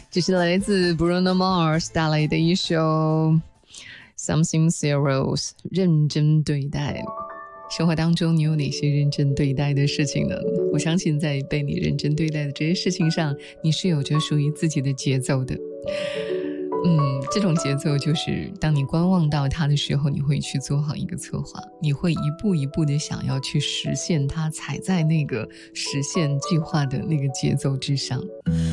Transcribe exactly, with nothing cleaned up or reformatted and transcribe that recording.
这是来自 Bruno Mars 带来的一首 Something Serious， 认真对待。生活当中你有哪些认真对待的事情呢？我相信在被你认真对待的这些事情上，你是有着属于自己的节奏的。嗯，这种节奏就是当你观望到它的时候，你会去做好一个策划，你会一步一步的想要去实现它，踩在那个实现计划的那个节奏之上。